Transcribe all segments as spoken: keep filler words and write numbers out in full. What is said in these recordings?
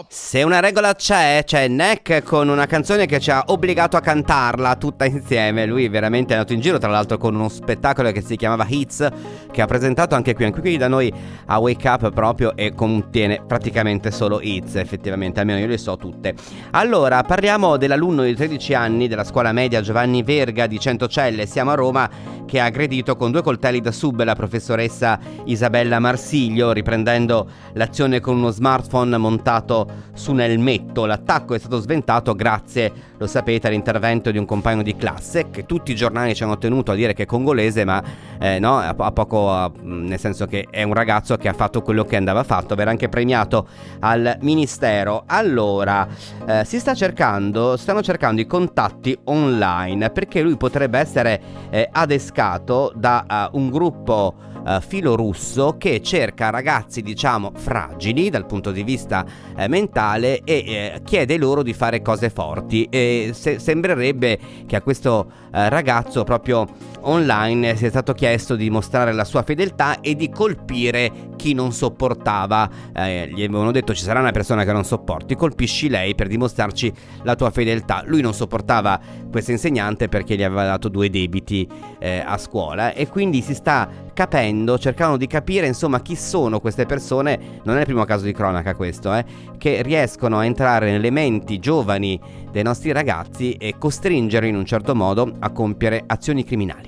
Se una regola c'è, c'è Neck con una canzone che ci ha obbligato a cantarla tutta insieme. Lui veramente è andato in giro, tra l'altro, con uno spettacolo che si chiamava Hits, che ha presentato anche qui, anche qui da noi a Wake Up proprio, e contiene praticamente solo hits, effettivamente, almeno io le so tutte. Allora, parliamo dell'alunno di tredici anni della scuola media Giovanni Verga di Centocelle, siamo a Roma, che ha aggredito con due coltelli da sub la professoressa Isabella Marsiglio, riprendendo l'azione con uno smartphone montato su un elmetto. L'attacco è stato sventato grazie, lo sapete, all'intervento di un compagno di classe, che tutti i giornali ci hanno tenuto a dire che è congolese, ma eh, no, a, a poco, a, nel senso che è un ragazzo che ha fatto quello che andava fatto, verrà anche premiato al ministero. Allora, eh, si sta cercando, stanno cercando i contatti online, perché lui potrebbe essere eh, adescato da uh, un gruppo Uh, filorusso che cerca ragazzi, diciamo, fragili dal punto di vista eh, mentale e eh, chiede loro di fare cose forti. E se- sembrerebbe che a questo eh, ragazzo proprio online sia stato chiesto di mostrare la sua fedeltà e di colpire chi non sopportava. Eh, gli avevano detto: ci sarà una persona che non sopporti, colpisci lei per dimostrarci la tua fedeltà. Lui non sopportava questo insegnante perché gli aveva dato due debiti eh, a scuola, e quindi si sta capendo, cercando di capire insomma chi sono queste persone. Non è il primo caso di cronaca questo, eh, che riescono a entrare nelle menti giovani dei nostri ragazzi e costringerli in un certo modo a compiere azioni criminali.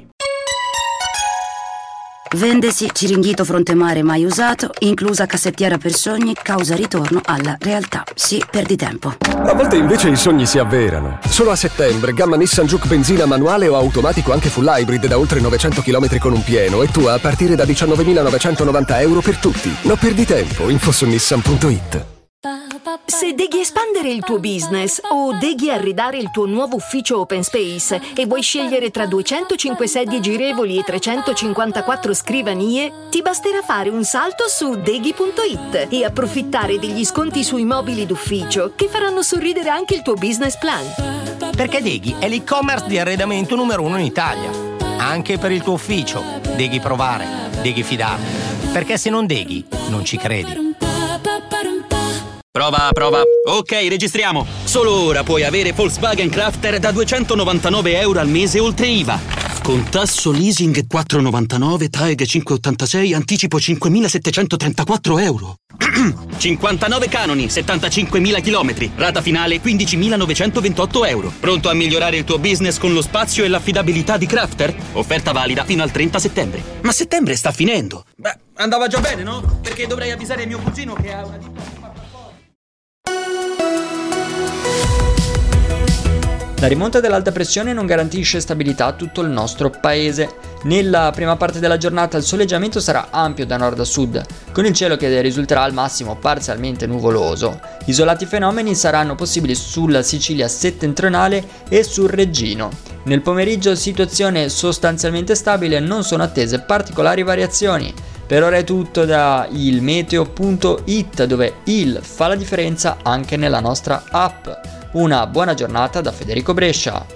Vendesi Ciringhito Frontemare mai usato, inclusa cassettiera per sogni, causa ritorno alla realtà. Sì, perdi tempo. A volte invece i sogni si avverano. Solo a settembre, gamma Nissan Juke benzina manuale o automatico anche full hybrid da oltre novecento chilometri con un pieno, e tu a partire da diciannovemilanovancentonovanta euro per tutti. Non perdi tempo, info su nissan punto it. Se deghi espandere il tuo business o deghi arredare il tuo nuovo ufficio open space e vuoi scegliere tra duecentocinque sedie girevoli e trecentocinquantaquattro scrivanie, ti basterà fare un salto su deghi punto it e approfittare degli sconti sui mobili d'ufficio che faranno sorridere anche il tuo business plan. Perché Deghi è l'e-commerce di arredamento numero uno in Italia. Anche per il tuo ufficio. Deghi provare, Deghi fidarti. Perché se non Deghi, non ci credi. Prova, prova. Ok, registriamo. Solo ora puoi avere Volkswagen Crafter da duecentonovantanove euro al mese oltre I V A. Con tasso leasing quattro virgola novantanove, T A E G cinque virgola ottantasei, anticipo cinquemilasettecentotrentaquattro euro. cinquantanove canoni, settantacinquemila chilometri. Rata finale quindicimilanovecentoventotto euro. Pronto a migliorare il tuo business con lo spazio e l'affidabilità di Crafter? Offerta valida fino al trenta settembre. Ma settembre sta finendo. Beh, andava già bene, no? Perché dovrei avvisare mio cugino che ha una ditta. La rimonta dell'alta pressione non garantisce stabilità a tutto il nostro paese. Nella prima parte della giornata il soleggiamento sarà ampio da nord a sud, con il cielo che risulterà al massimo parzialmente nuvoloso. Isolati fenomeni saranno possibili sulla Sicilia settentrionale e sul Reggino. Nel pomeriggio situazione sostanzialmente stabile, non sono attese particolari variazioni. Per ora è tutto da il meteo punto it, dove il fa la differenza anche nella nostra app. Una buona giornata da Federico Brescia.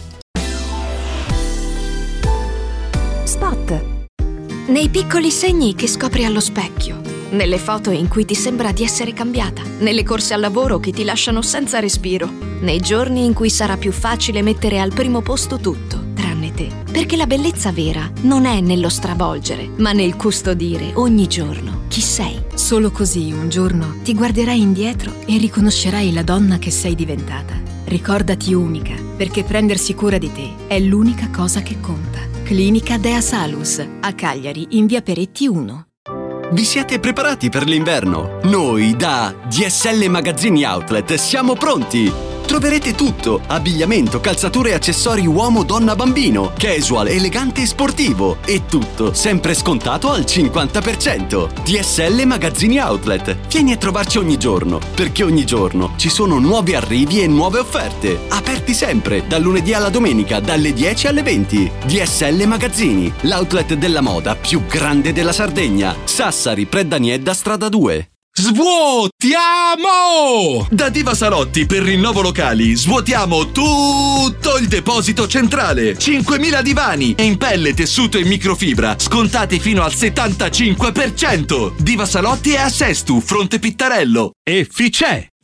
Spot. Nei piccoli segni che scopri allo specchio, nelle foto in cui ti sembra di essere cambiata, nelle corse al lavoro che ti lasciano senza respiro, nei giorni in cui sarà più facile mettere al primo posto tutto, tranne te. Perché la bellezza vera non è nello stravolgere, ma nel custodire ogni giorno chi sei. Solo così un giorno ti guarderai indietro e riconoscerai la donna che sei diventata. Ricordati unica, perché prendersi cura di te è l'unica cosa che conta. Clinica Dea Salus, a Cagliari, in via Peretti uno. Vi siete preparati per l'inverno? Noi da D S L Magazzini Outlet siamo pronti! Troverete tutto: abbigliamento, calzature e accessori uomo, donna, bambino, casual, elegante e sportivo, e tutto sempre scontato al cinquanta per cento. D S L Magazzini Outlet. Vieni a trovarci ogni giorno, perché ogni giorno ci sono nuovi arrivi e nuove offerte. Aperti sempre, dal lunedì alla domenica, dalle dieci alle venti. D S L Magazzini, l'outlet della moda più grande della Sardegna. Sassari, Predaniedda, strada due. Svuotiamo! Da Diva Salotti per Rinnovo Locali svuotiamo tutto il deposito centrale. cinquemila divani in pelle, tessuto e microfibra, scontati fino al settantacinque per cento. Diva Salotti è a Sestu, Fronte Pittarello. E Ficè,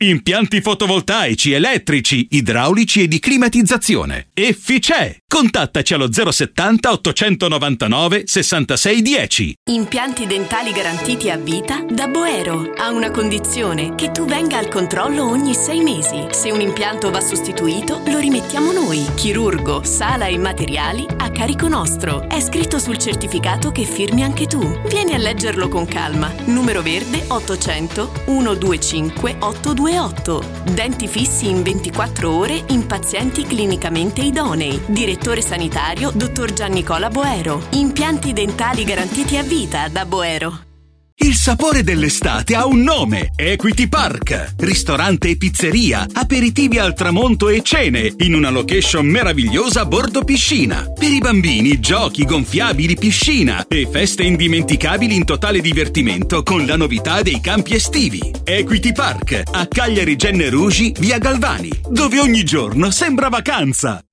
Impianti fotovoltaici, elettrici, idraulici e di climatizzazione. Efficè! Contattaci allo zero settanta ottocentonovantanove sessantasei dieci. Impianti dentali garantiti a vita da Boero. Ha una condizione: che tu venga al controllo ogni sei mesi. Se un impianto va sostituito, lo rimettiamo noi. Chirurgo, sala e materiali a carico nostro. È scritto sul certificato che firmi anche tu. Vieni a leggerlo con calma. Numero verde ottocento centododicinque ottocentodventotto. Denti fissi in ventiquattro ore in pazienti clinicamente idonei. Direttore sanitario dottor Giannicola Boero. Impianti dentali garantiti a vita da Boero. Il sapore dell'estate ha un nome: Equity Park. Ristorante e pizzeria, aperitivi al tramonto e cene in una location meravigliosa a bordo piscina. Per i bambini, giochi, gonfiabili, piscina e feste indimenticabili in totale divertimento con la novità dei campi estivi. Equity Park a Cagliari Genne Rugi, via Galvani, dove ogni giorno sembra vacanza.